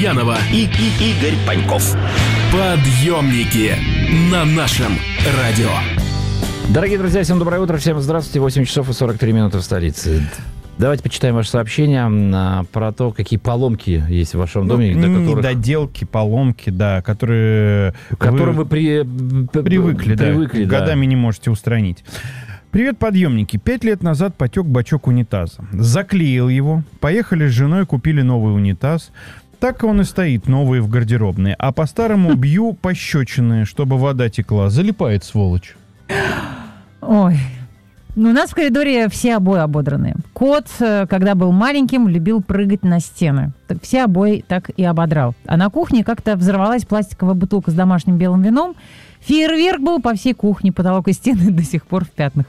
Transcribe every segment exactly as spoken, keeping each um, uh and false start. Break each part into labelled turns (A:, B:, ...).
A: Аверьянова и, и Игорь Паньков. Подъемники на нашем радио.
B: Дорогие друзья, всем доброе утро, всем здравствуйте. восемь часов и сорок три минуты в столице. Давайте почитаем ваше сообщение а, про то, какие поломки есть в вашем доме.
C: Ну,
B: до которых...
C: Недоделки, поломки, да, которые...
B: К которым вы, вы при...
C: привыкли,
B: привыкли
C: да,
B: да.
C: годами не можете устранить. Привет, подъемники. Пять лет назад потек бачок унитаза. Заклеил его. Поехали с женой, купили новый унитаз. Так он и стоит, новый в гардеробной. А по-старому бью пощечины, чтобы вода текла. Залипает, сволочь.
D: Ой, ну у нас в коридоре все обои ободранные. Кот, когда был маленьким, любил прыгать на стены. Так все обои так и ободрал. А на кухне как-то взорвалась пластиковая бутылка с домашним белым вином. Фейерверк был по всей кухне, потолок и стены до сих пор в пятнах.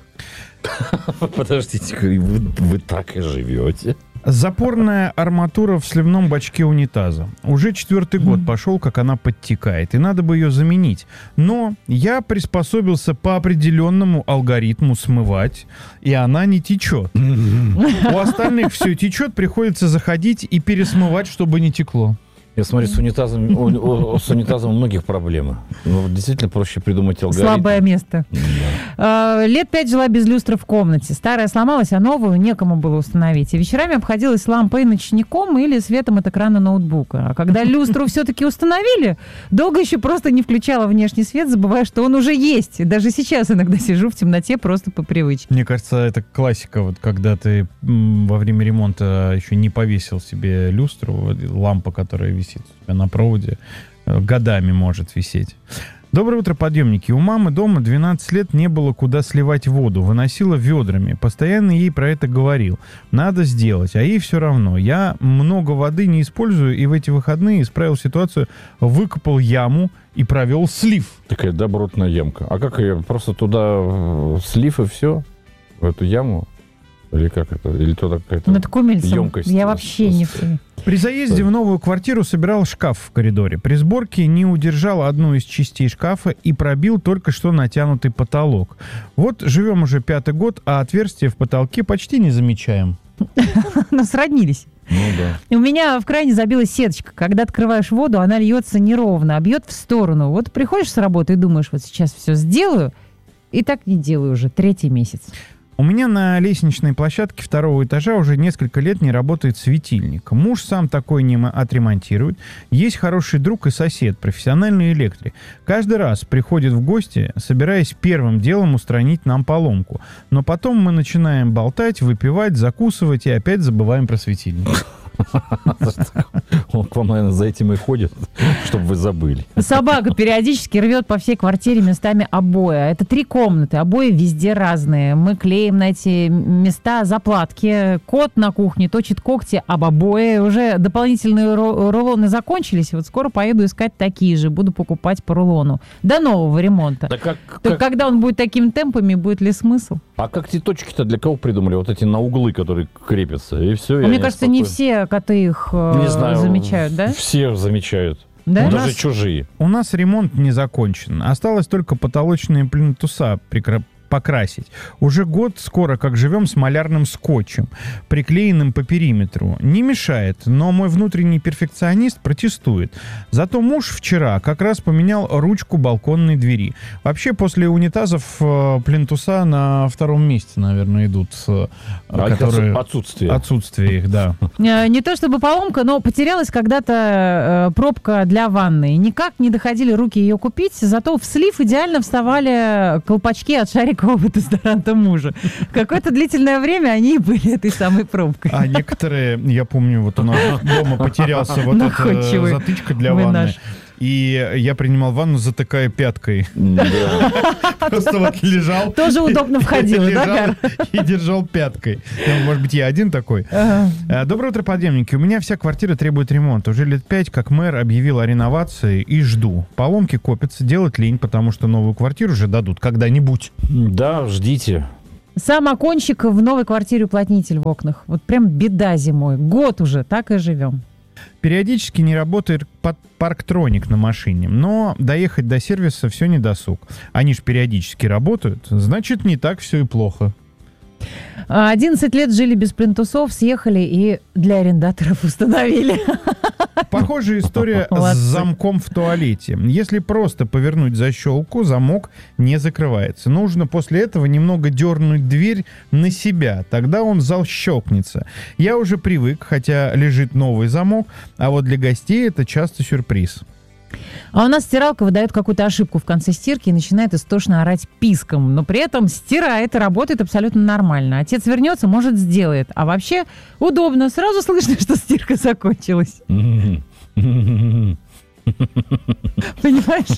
B: Подождите, вы, вы так и живете?
C: Запорная арматура в сливном бачке унитаза. Уже четвертый год пошел, как она подтекает, и надо бы ее заменить. Но я приспособился по определенному алгоритму смывать, и она не течет. У остальных все течет, приходится заходить и пересмывать, чтобы не текло.
B: Я смотрю, с унитазом, у, у, с унитазом у многих проблемы. Ну, действительно проще придумать алгоритм.
D: Слабое место.
B: Да.
D: А, лет пять жила без люстры в комнате. Старая сломалась, а новую некому было установить. И вечерами обходилась лампой ночником или светом от экрана ноутбука. А когда люстру все-таки установили, долго еще просто не включала внешний свет, забывая, что он уже есть. И даже сейчас иногда сижу в темноте просто по привычке.
C: Мне кажется, это классика, вот когда ты м, во время ремонта еще не повесил себе люстру, лампа, которая висит у тебя на проводе, годами может висеть. Доброе утро, подъемники. У мамы дома двенадцать лет не было куда сливать воду. Выносила ведрами. Постоянно ей про это говорил. Надо сделать, а ей все равно. Я много воды не использую, и в эти выходные исправил ситуацию, выкопал яму и провел слив.
B: Такая добротная ямка. А как ее? Просто туда слив и все? В эту яму? Или как это? Или туда какая-то
D: Ну, это кумельцем.
B: емкость?
D: Я вообще не...
C: При заезде в новую квартиру собирал шкаф в коридоре. При сборке не удержал одну из частей шкафа и пробил только что натянутый потолок. Вот живем уже пятый год, а отверстия в потолке почти не замечаем.
D: Ну, сроднились.
B: Ну да.
D: У меня в кране забилась сеточка. Когда открываешь воду, она льется неровно, а бьет в сторону. Вот приходишь с работы и думаешь, вот сейчас все сделаю, и так не делаю уже третий месяц.
C: У меня на лестничной площадке второго этажа уже несколько лет не работает светильник. Муж сам такой не отремонтирует. Есть хороший друг и сосед, профессиональный электрик. Каждый раз приходит в гости, собираясь первым делом устранить нам поломку. Но потом мы начинаем болтать, выпивать, закусывать и опять забываем про светильник.
B: Он к вам, наверное, за этим и ходит, чтобы вы забыли.
D: Собака периодически рвет по всей квартире местами обои. Это три комнаты, обои везде разные. Мы клеим на эти места заплатки. Кот на кухне точит когти об обои. Уже дополнительные рулоны закончились. Вот скоро поеду искать такие же. Буду покупать по рулону. До нового ремонта.
B: Да как,
D: Так
B: как...
D: когда он будет такими темпами, будет ли смысл?
B: А как эти точки-то для кого придумали? Вот эти на углы, которые крепятся, и все.
D: Мне кажется, не все коты их э,
B: не знаю,
D: замечают, да?
B: Все замечают.
D: Да?
B: Даже
C: нас...
B: чужие.
C: У нас ремонт не закончен. Осталось только потолочные плинтуса прикра... покрасить. Уже год скоро как живем с малярным скотчем, приклеенным по периметру. Не мешает, но мой внутренний перфекционист протестует. Зато муж вчера как раз поменял ручку балконной двери. Вообще после унитазов э, плинтуса на втором месте, наверное, идут. Э,
B: а
C: которые...
B: Отсутствие.
C: Отсутствие их, да.
D: Не то чтобы поломка, но потерялась когда-то э, пробка для ванны. Никак не доходили руки ее купить, зато в слив идеально вставали колпачки от шарикового дезодоранта мужа. Какое-то длительное время они и были этой самой пробкой.
C: А некоторые, я помню, вот у нас дома потерялся вот эта затычка для ванны. И я принимал ванну, затыкая пяткой. Просто вот лежал.
D: Тоже удобно входил, да?
C: И держал пяткой. Может быть, я один такой. Доброе утро, подъемники. У меня вся квартира требует ремонта. Уже лет пять, как мэр объявил о реновации, и жду. Поломки копятся, делать лень, потому что новую квартиру уже дадут когда-нибудь.
B: Да, ждите.
D: Сам окончик в новой квартире, уплотнитель в окнах. Вот прям беда зимой. Год уже, так и живем.
C: Периодически не работает парктроник на машине, но доехать до сервиса все не досуг. Они же периодически работают, значит, не так все и плохо.
D: одиннадцать лет жили без плинтусов, съехали и для арендаторов установили.
C: Похожая история
D: Молодцы.
C: с замком в туалете. Если просто повернуть защелку, замок не закрывается. Нужно после этого немного дернуть дверь на себя, тогда он защелкнется. Я уже привык, хотя лежит новый замок, а вот для гостей это часто сюрприз.
D: А у нас стиралка выдает какую-то ошибку в конце стирки и начинает истошно орать писком, но при этом стирает и работает абсолютно нормально. Отец вернется, может, сделает. А вообще удобно, сразу слышно, что стирка закончилась. Понимаешь?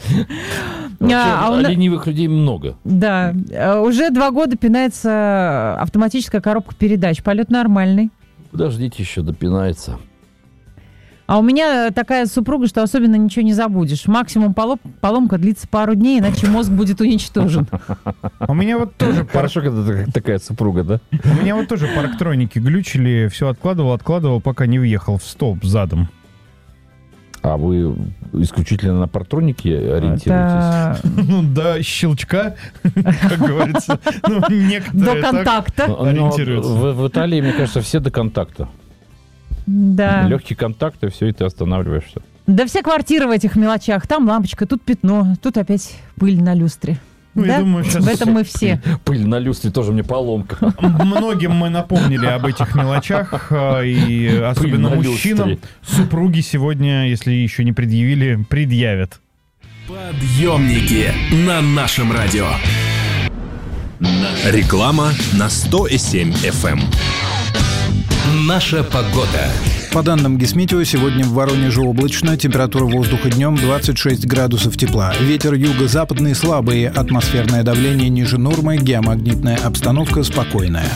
B: А у ленивых людей много.
D: Да. Уже два года пинается автоматическая коробка передач. Полет нормальный.
B: Подождите, еще допинается.
D: А у меня такая супруга, что особенно ничего не забудешь. Максимум полом, поломка длится пару дней, иначе мозг будет уничтожен.
C: У меня вот тоже...
B: Хорошо, когда такая супруга, да?
C: У меня вот тоже парктроники глючили, все откладывал, откладывал, пока не въехал в столб задом.
B: А вы исключительно на парктронике ориентируетесь?
C: Ну, до щелчка, как говорится. Ну, некоторые
D: до контакта.
C: Так ориентируются.
B: В, в Италии, мне кажется, все до контакта.
D: Да.
B: Легкий контакт, и все, и ты останавливаешься.
D: Да все квартиры в этих мелочах. Там лампочка, тут пятно, тут опять пыль на люстре.
C: Ну,
D: да?
C: я думаю, сейчас...
D: В этом мы все.
B: Пыль на люстре тоже мне поломка.
C: Многим мы напомнили об этих мелочах, и особенно мужчинам. Супруги сегодня, если еще не предъявили, предъявят.
A: Подъемники на нашем радио. Реклама на сто и семь эф эм. Наша погода.
E: По данным Гисметео, сегодня в Воронеже облачно, температура воздуха днем двадцать шесть градусов тепла. Ветер юго-западный слабый, атмосферное давление ниже нормы, геомагнитная обстановка спокойная.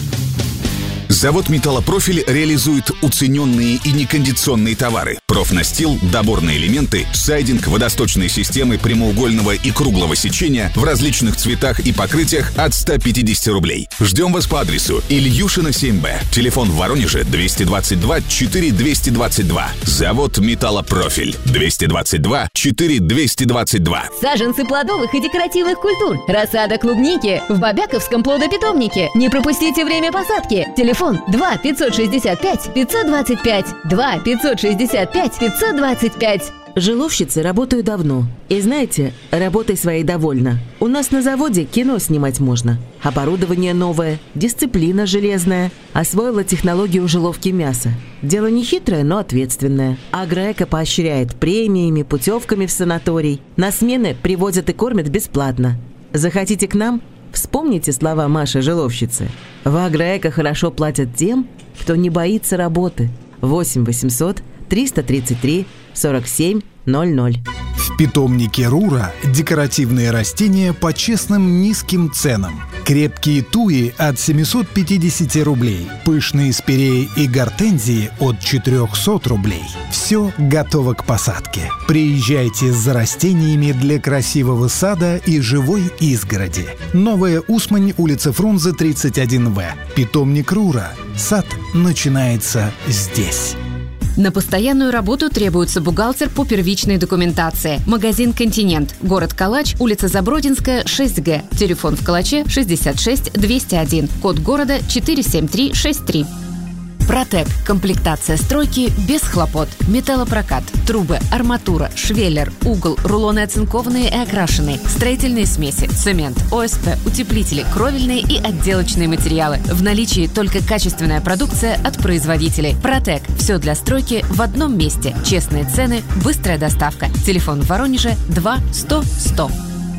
F: Завод «Металлопрофиль» реализует уцененные и некондиционные товары. Профнастил, доборные элементы, сайдинг, водосточные системы прямоугольного и круглого сечения в различных цветах и покрытиях от ста пятидесяти рублей. Ждем вас по адресу Ильюшина семь бэ. Телефон в Воронеже двести двадцать два четыре двести двадцать два. Завод «Металлопрофиль» двести двадцать два четыре двести двадцать два.
G: Саженцы плодовых и декоративных культур. Рассада клубники в Бобяковском плодопитомнике. Не пропустите время посадки. Телефон два пятьсот шестьдесят пять пятьсот двадцать пять. два пятьсот шестьдесят пять пятьсот двадцать пять.
H: Жиловщицы работаю давно. И знаете, работой своей довольна. У нас на заводе кино снимать можно. Оборудование новое, дисциплина железная. Освоила технологию жиловки мяса. Дело не хитрое, но ответственное. Агроэко поощряет премиями, путевками в санаторий. На смены привозят и кормят бесплатно. Захотите к нам? Вспомните слова Маши Жиловщицы. В Агроэко хорошо платят тем, кто не боится работы. восемь восемьсот триста тридцать три сорок семь ноль ноль.
E: В питомнике Рура декоративные растения по честным низким ценам. Крепкие туи от семьсот пятьдесят рублей. Пышные спиреи и гортензии от четыреста рублей. Все готово к посадке. Приезжайте за растениями для красивого сада и живой изгороди. Новая Усмань, улица Фрунзе, тридцать один вэ. Питомник Рура. Сад начинается здесь.
I: На постоянную работу требуется бухгалтер по первичной документации. Магазин «Континент». Город Калач, улица Забродинская, шесть гэ. Телефон в Калаче шестьдесят шесть двести один. Код города четыре семь три шесть три. Протек. Комплектация стройки без хлопот. Металлопрокат, трубы, арматура, швеллер, угол, рулоны оцинкованные и окрашенные, строительные смеси, цемент, о эс пэ, утеплители, кровельные и отделочные материалы. В наличии только качественная продукция от производителей. Протек. Все для стройки в одном месте. Честные цены, быстрая доставка. Телефон в Воронеже два сто сто.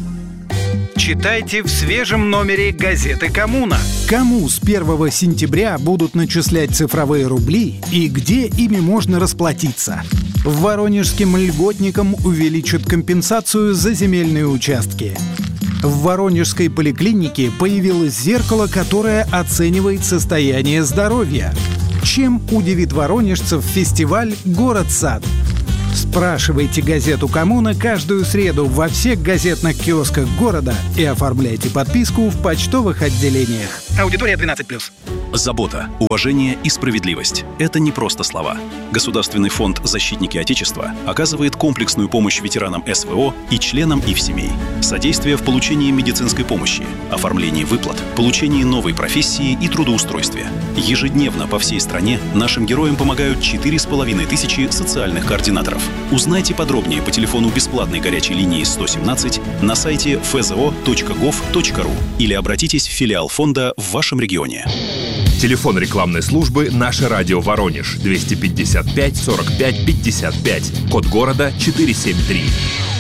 J: Читайте в свежем номере газеты «Коммуна».
E: Кому с первого сентября будут начислять цифровые рубли и где ими можно расплатиться? Воронежским льготникам увеличат компенсацию за земельные участки. В Воронежской поликлинике появилось зеркало, которое оценивает состояние здоровья. Чем удивит воронежцев фестиваль «Город-сад»? Спрашивайте газету «Коммуна» каждую среду во всех газетных киосках города и оформляйте подписку в почтовых отделениях.
J: Аудитория двенадцать плюс.
K: Забота, уважение и справедливость – это не просто слова. Государственный фонд «Защитники Отечества» оказывает комплексную помощь ветеранам эс вэ о и членам их семей. Содействие в получении медицинской помощи, оформлении выплат, получении новой профессии и трудоустройстве. Ежедневно по всей стране нашим героям помогают четыре с половиной тысячи социальных координаторов. Узнайте подробнее по телефону бесплатной горячей линии сто семнадцать на сайте эф зэ о точка гов точка ру или обратитесь в филиал фонда в вашем регионе.
A: Телефон рекламной службы «Наше радио Воронеж» двести пятьдесят пять сорок пять пятьдесят пять. Код города четыреста семьдесят три.